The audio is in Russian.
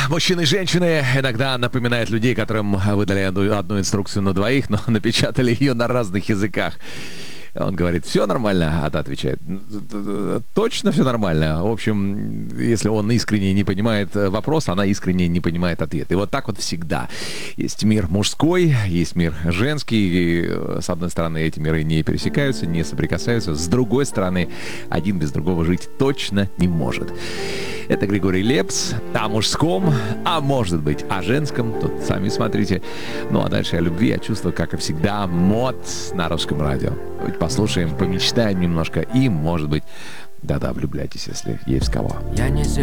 мужчины и женщины иногда напоминают людей, которым выдали одну инструкцию на двоих, но напечатали ее на разных языках. Он говорит, все нормально, а та отвечает, точно все нормально. В общем, если он искренне не понимает вопрос, она искренне не понимает ответ. И вот так вот всегда. Есть мир мужской, есть мир женский. И, с одной стороны, эти миры не пересекаются, не соприкасаются. С другой стороны, один без другого жить точно не может. Это Григорий Лепс о мужском, а может быть о женском. Тут сами смотрите. Ну а дальше о любви, о чувствах, как и всегда, мод на Русском радио. Давайте послушаем, помечтаем немножко и, может быть, да-да, влюбляйтесь, если есть в кого.